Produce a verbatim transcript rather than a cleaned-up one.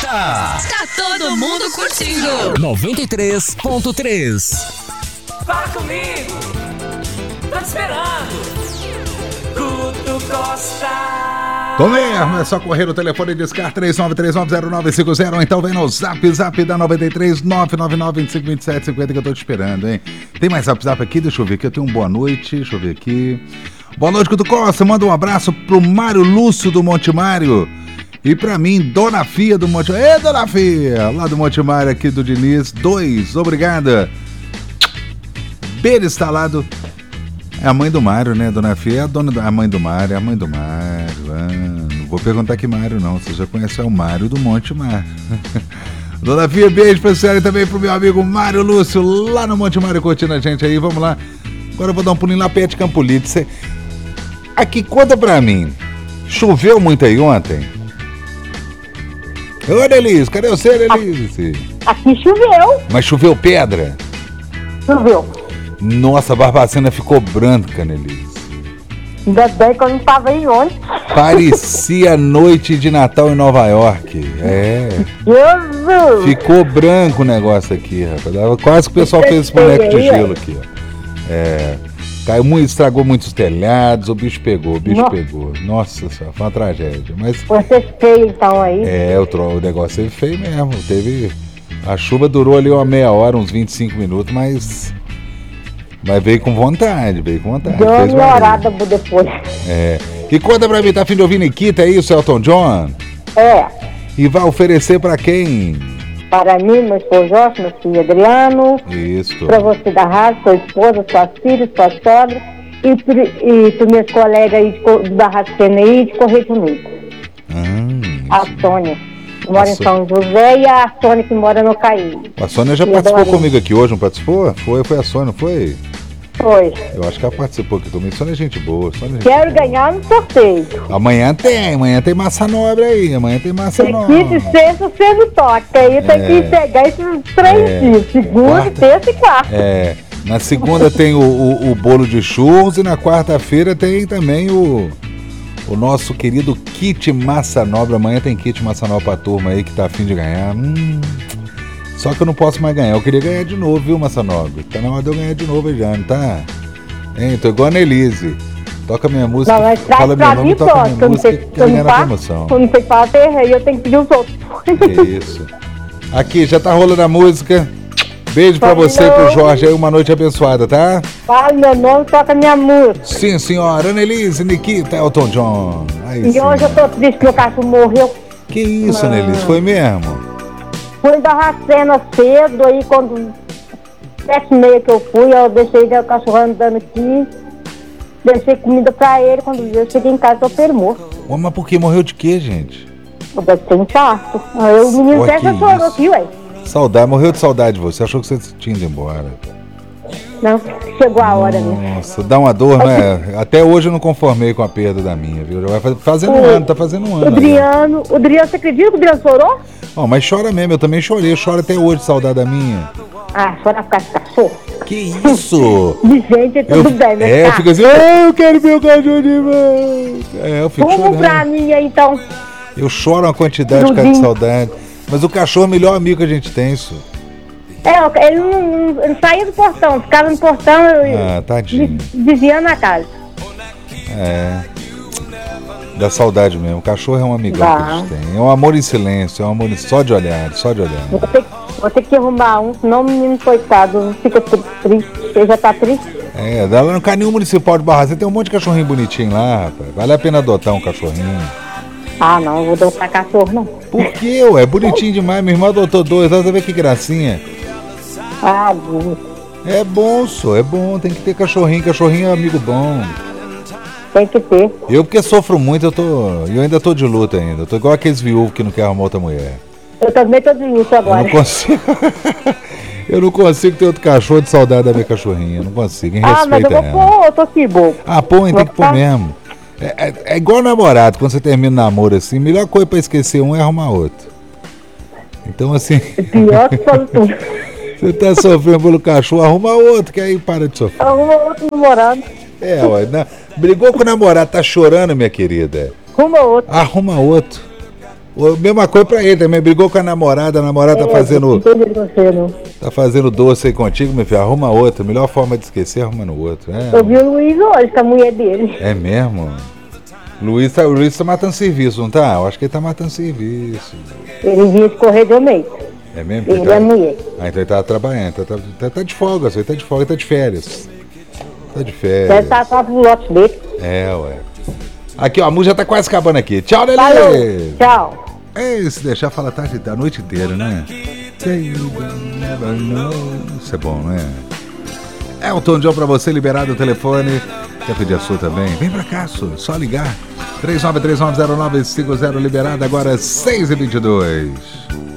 Costa. Tá todo mundo curtindo. noventa e três ponto três. Fala comigo. Tô te esperando. Guto Costa. Tô mesmo, é só correr o telefone e discar três nove três nove zero nove cinco zero, ou então vem no zap zap da noventa e três, nove nove nove, vinte e cinco, vinte e sete, cinquenta que eu tô te esperando, hein? Tem mais zap zap aqui? Deixa eu ver aqui, eu tenho um boa noite, deixa eu ver aqui. Boa noite, Guto Costa, manda um abraço pro Mário Lúcio do Monte Mário e pra mim, Dona Fia do Monte Mário. Ê, Dona Fia, lá do Monte Mário aqui do Diniz, dois, obrigada. Beijo instalado. É a mãe do Mário, né, Dona Fia? É a, dona do, a mãe do Mário, é a mãe do Mário. Ah, não vou perguntar que Mário não, você já conhece o Mário do Monte Mário. Dona Fia, beijo pra senhora e também pro meu amigo Mário Lúcio, lá no Monte Mário, curtindo a gente aí, vamos lá. Agora eu vou dar um pulinho lá perto de Campolito. Cê... Aqui, conta pra mim, choveu muito aí ontem? Ô, Denise, cadê você, Denise? Aqui choveu. Mas choveu pedra? Choveu. Nossa, a Barbacena ficou branca, Nelise. Ainda bem que eu não tava aí ontem. Parecia noite de Natal em Nova York. É. Jesus! Ficou branco o negócio aqui, rapaz. Quase que o pessoal fez esse boneco de gelo aqui, ó. É. Caiu muito, estragou muitos telhados, o bicho pegou, o bicho Nossa. pegou. Nossa senhora, foi uma tragédia. Mas. Você feio então aí. É, o, tro... o negócio teve feio mesmo. Teve. A chuva durou ali uma meia hora, uns vinte e cinco minutos, mas. Mas veio com vontade, veio com vontade. Deu uma melhorada depois. É. E conta pra mim, tá a fim de ouvir Nikita, é isso, Elton John? É. E vai oferecer pra quem? Para mim, meu esposo Jorge, meu filho Adriano. Isso. Pra você da rádio, sua esposa, sua filha, sua sogra. E pro, e pro meus colegas aí de, da Rádio C N I de Correio Unido. Hum, a Sônia, que mora a em São José, e a Sônia que mora no Caí. A Sônia já participou comigo aqui hoje, não participou? Foi, foi a Sônia, foi? Foi. Eu acho que ela participou aqui comigo. Sônia é gente boa. Sônia é gente Quero boa. ganhar no sorteio. Amanhã tem, amanhã tem massa nobre aí. Amanhã tem massa nobre. Quinta e sexta você não toca. Aí tem é. que pegar esses três é. dias. Segunda, quarta, terça e quarta. É. Na segunda tem o, o, o bolo de churros e na quarta-feira tem também o, o nosso querido kit massa nobre. Amanhã tem kit massa nobre pra turma aí que tá a fim de ganhar. Hum. Só que eu não posso mais ganhar. Eu queria ganhar de novo, viu, Massa Nobre? Tá na hora de eu ganhar de novo já, não tá? Hein, tô igual a Nelise. Toca minha música. Não, mas fala meu nome, toca minha eu música sei, que eu ganhar na promoção. Eu não sei falar terra, eu tenho que pedir os outros. Que isso. Aqui, já tá rolando a música. Beijo pra você e pro Jorge aí, uma noite abençoada, tá? Fala meu nome, toca minha música. Sim, senhora. Annelise, Nikita, Elton John. Aí, e sim. Hoje eu tô triste que meu cachorro morreu. Que isso, Annelise? Foi mesmo? Fui da Racena cedo, aí quando sete e meia que eu fui, eu deixei o cachorro andando aqui, deixei comida pra ele, quando eu cheguei em casa eu tô morto. Ué, mas por que morreu de quê, gente? Eu deve ter infarto. Aí o menino até já chorou aqui, ué. Saudade, morreu de saudade de você, achou que você tinha ido embora. Não, chegou a hora, né? Nossa, dá uma dor, né? Até hoje eu não conformei com a perda da minha, viu? Vai fazendo um ano, tá fazendo um ano. O Adriano, o Adriano, você acredita que o Adriano chorou? Oh, mas chora mesmo, eu também chorei, eu choro até hoje, saudade da minha. Ah, chora por causa do cachorro. Que isso? De gente, é tudo eu, bem, né? É, fica assim, ah, eu quero meu cachorro de volta. É, eu fico Vamos chorando. pra mim aí, então. Eu choro uma quantidade de cara de saudade. Mas o cachorro é o melhor amigo que a gente tem, isso. É, ele não, ele saía do portão, ficava no portão, ah, tadinho. desviando a casa. É. Dá saudade mesmo. O cachorro é um amigão ah. que a gente tem. É um amor em silêncio, é um amor só de olhar, só de olhar. Vou ter, vou ter que arrumar um, senão o menino coitado não fica triste. Ele já tá triste. É, dá lá no Canil Municipal de Barra. Você tem um monte de cachorrinho bonitinho lá, rapaz. Vale a pena adotar um cachorrinho. Ah, não, eu vou adotar cachorro, não. Por quê, ué? É bonitinho demais. Minha irmã adotou dois, olha, você vê que gracinha. Ah, bom. É bom, só, é bom. Tem que ter cachorrinho. Cachorrinho é amigo bom. Tem que ter. Eu, porque sofro muito, eu tô. Eu ainda tô de luta ainda. Eu tô igual aqueles viúvos que não querem arrumar outra mulher. Eu também tô de luta agora. Eu não consigo. Eu não consigo ter outro cachorro de saudade da minha cachorrinha. Eu não consigo. Em ah, mas eu vou pôr, eu tô aqui, bobo. Ah, põe, tem que pôr mesmo. É, é, é igual namorado, quando você termina o namoro assim, a melhor coisa pra esquecer um é arrumar outro. Então assim. Pior que tudo. Você tá sofrendo pelo cachorro, arruma outro, que aí para de sofrer. Arruma outro namorado. É, ué, na, brigou com o namorado, tá chorando, minha querida. Arruma outro. Arruma outro. O, mesma coisa pra ele também, brigou com a namorada, a namorada tá fazendo. Não entendi você, não. Tá fazendo doce aí contigo, meu filho. Arruma outro. Melhor forma de esquecer, arruma no outro. É, Eu vi o Luiz hoje com a mulher dele. é mesmo? Luiz tá, o Luiz tá matando serviço, não tá? Eu acho que ele tá matando serviço. Ele vinha de correr de meio. É mesmo? Ele Ele tá- é mulher. Ah, então ele tá trabalhando. Tá, tá, tá de folga, você tá de folga, tá de férias. Tá de Deve férias. estar só pro lote dele. É, ué. Aqui, ó, a música já tá quase acabando aqui. Tchau, Lelê! Falou. Tchau. É, se deixar falar a tarde, a noite inteira, né? Isso é bom, não é? Elton John pra você, liberado o telefone. Quer pedir a sua também? Vem pra cá, só, só ligar. três nove três nove zero nove cinco zero, liberado agora seis e vinte e dois.